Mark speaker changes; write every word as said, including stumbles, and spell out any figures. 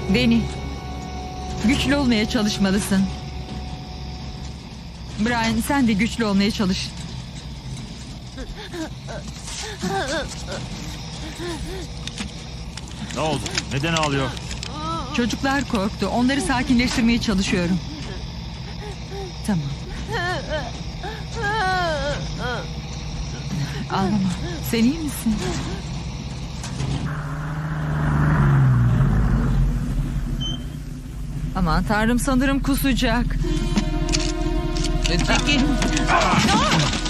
Speaker 1: Deni, güçlü olmaya çalışmalısın. Brian, sen de güçlü olmaya çalış.
Speaker 2: Ne oldu? Neden ağlıyor?
Speaker 1: Çocuklar korktu. Onları sakinleştirmeye çalışıyorum. Tamam. Ağlama. Sen iyi misin? Aman tanrım, sanırım kusacak.
Speaker 3: Öteki.